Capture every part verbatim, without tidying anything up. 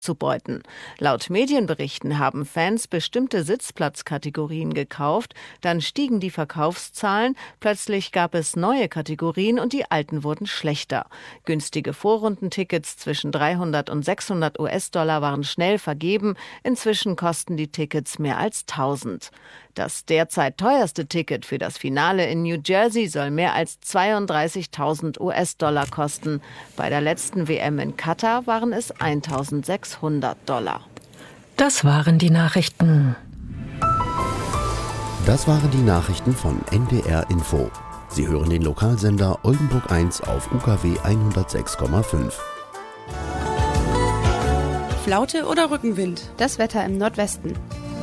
auszubeuten. Laut Medienberichten haben Fans bestimmte Sitzplatzkategorien gekauft, dann stiegen die Verkaufszahlen, plötzlich gab es neue Kategorien und die alten wurden schlechter. Günstige Vorrundentickets zwischen dreihundert und sechshundert US-Dollar waren schnell vergeben, inzwischen kosten die Tickets mehr als tausend. Das derzeit teuerste Ticket für das Finale in New Jersey soll mehr als zweiunddreißigtausend US-Dollar kosten. Bei der letzten W M in Katar waren es eintausendsechshundert Dollar. Das waren die Nachrichten. Das waren die Nachrichten von N D R Info. Sie hören den Lokalsender Oldenburg eins auf U K W hundertsechs Komma fünf. Flaute oder Rückenwind? Das Wetter im Nordwesten.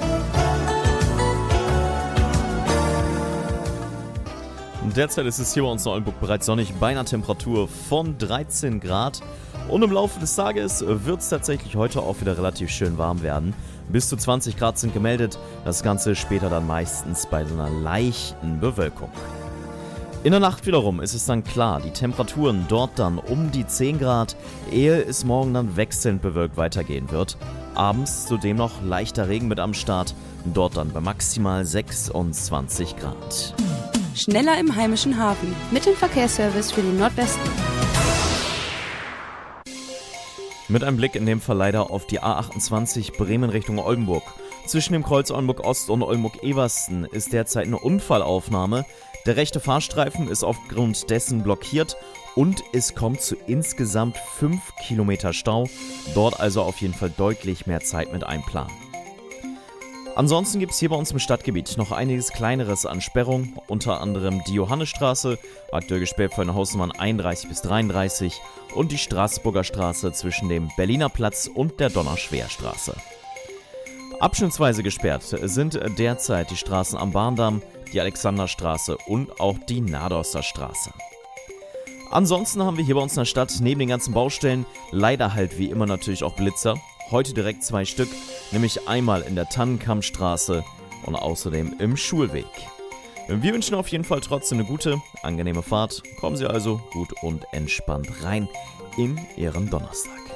Derzeit ist es hier bei uns in Oldenburg bereits sonnig bei einer Temperatur von dreizehn Grad. Und im Laufe des Tages wird es tatsächlich heute auch wieder relativ schön warm werden. Bis zu zwanzig Grad sind gemeldet, das Ganze später dann meistens bei so einer leichten Bewölkung. In der Nacht wiederum ist es dann klar, die Temperaturen dort dann um die zehn Grad, ehe es morgen dann wechselnd bewölkt weitergehen wird. Abends zudem noch leichter Regen mit am Start, dort dann bei maximal sechsundzwanzig Grad. Schneller im heimischen Hafen. Mit dem Verkehrsservice für den Nordwesten. Mit einem Blick in dem Fall leider auf die A achtundzwanzig Bremen Richtung Oldenburg. Zwischen dem Kreuz Oldenburg Ost und Oldenburg Eversten ist derzeit eine Unfallaufnahme. Der rechte Fahrstreifen ist aufgrund dessen blockiert und es kommt zu insgesamt fünf Kilometer Stau. Dort also auf jeden Fall deutlich mehr Zeit mit einplanen. Ansonsten gibt es hier bei uns im Stadtgebiet noch einiges Kleineres an Sperrung, unter anderem die Johannesstraße, aktuell gesperrt von den Hausnummern einunddreißig bis dreiunddreißig und die Straßburger Straße zwischen dem Berliner Platz und der Donnerschwerstraße. Abschnittsweise gesperrt sind derzeit die Straßen am Bahndamm, die Alexanderstraße und auch die Nadorster Straße. Ansonsten haben wir hier bei uns in der Stadt neben den ganzen Baustellen leider halt wie immer natürlich auch Blitzer. Heute direkt zwei Stück, nämlich einmal in der Tannenkammstraße und außerdem im Schulweg. Wir wünschen auf jeden Fall trotzdem eine gute, angenehme Fahrt. Kommen Sie also gut und entspannt rein in Ihren Donnerstag.